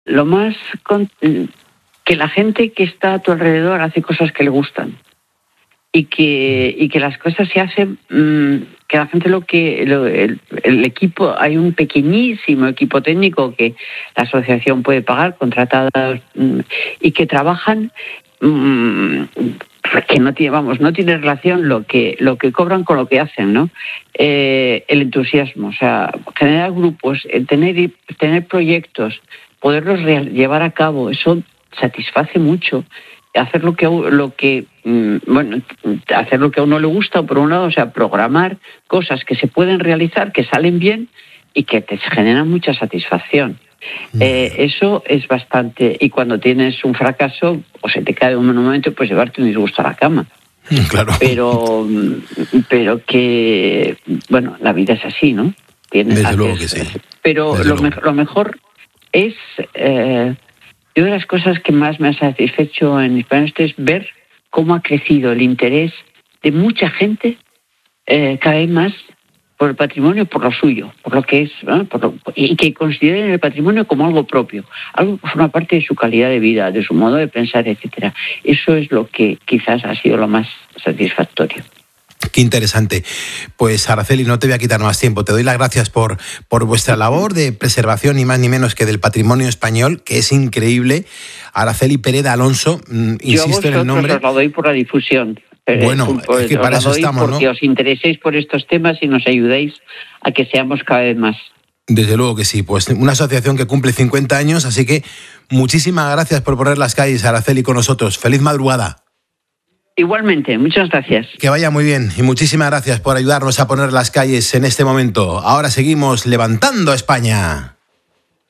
lo más que la gente que está a tu alrededor hace cosas que le gustan y que las cosas se hacen, que la gente el equipo, hay un pequeñísimo equipo técnico que la asociación puede pagar, contratados, y que trabajan, que no tiene relación lo que cobran con lo que hacen, ¿no? El entusiasmo, o sea, generar grupos, tener proyectos, poderlos llevar a cabo, eso satisface mucho. Hacer hacer lo que a uno le gusta, por un lado, o sea, programar cosas que se pueden realizar, que salen bien y que te generan mucha satisfacción. Eso es bastante. Y cuando tienes un fracaso o se te cae un momento, pues llevarte un disgusto a la cama. Claro. Pero que, bueno, la vida es así, ¿no? Desde luego que sí. Pero lo mejor es... una de las cosas que más me ha satisfecho en Hispano es ver cómo ha crecido el interés de mucha gente cada vez más por el patrimonio, por lo suyo, por lo que es, ¿no? Y que consideren el patrimonio como algo propio, algo que forma parte de su calidad de vida, de su modo de pensar, etcétera. Eso es lo que quizás ha sido lo más satisfactorio. Qué interesante. Pues Araceli, no te voy a quitar más tiempo. Te doy las gracias por vuestra labor de preservación, ni más ni menos que del patrimonio español, que es increíble. Araceli Pereda Alonso, insisto en el nombre. Yo os lo doy por la difusión. Bueno, es que para eso estamos, ¿no? Porque os intereséis por estos temas y nos ayudéis a que seamos cada vez más. Desde luego que sí. Pues una asociación que cumple 50 años, así que muchísimas gracias por poner las calles, Araceli, con nosotros. ¡Feliz madrugada! Igualmente, muchas gracias. Que vaya muy bien y muchísimas gracias por ayudarnos a poner las calles en este momento. Ahora seguimos levantando a España.